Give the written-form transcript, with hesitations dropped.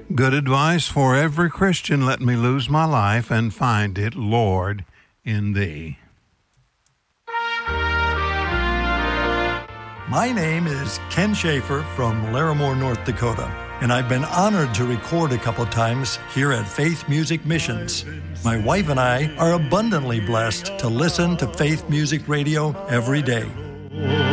Good advice for every Christian. Let me lose my life and find it, Lord, in Thee. My name is Ken Schaefer from Larimore, North Dakota, and I've been honored to record a couple times here at Faith Music Missions. My wife and I are abundantly blessed to listen to Faith Music Radio every day.